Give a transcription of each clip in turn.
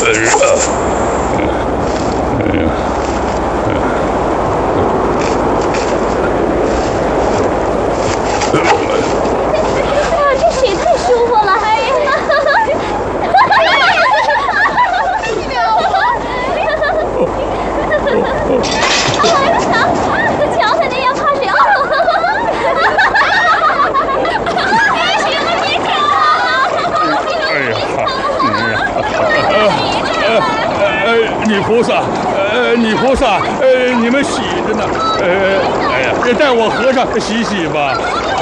女菩萨，你们洗着呢，哎呀，带我和尚洗洗吧，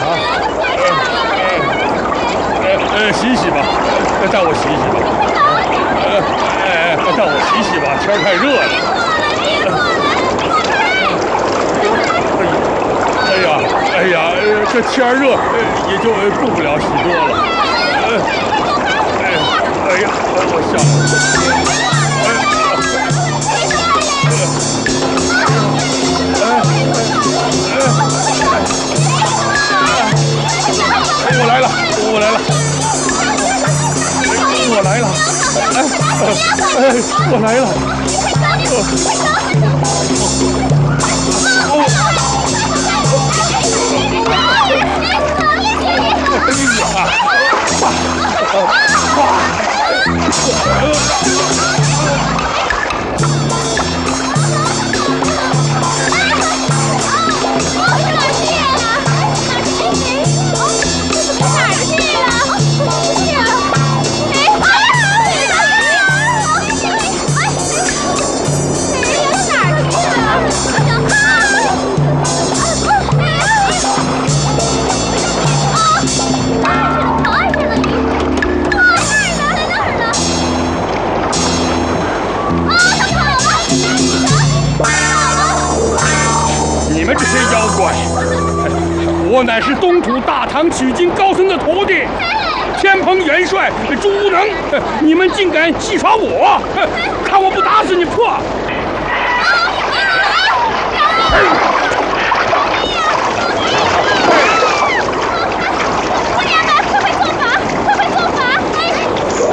洗洗吧，带我洗洗吧，带我洗洗吧，天太热了。哎呀，这天热，也就顾不了许多了。哎呀，我想。我来了！我来了！我乃是东土大唐取经高僧的徒弟，天蓬元帅朱能，你们竟敢戏耍我！看我不打死你破！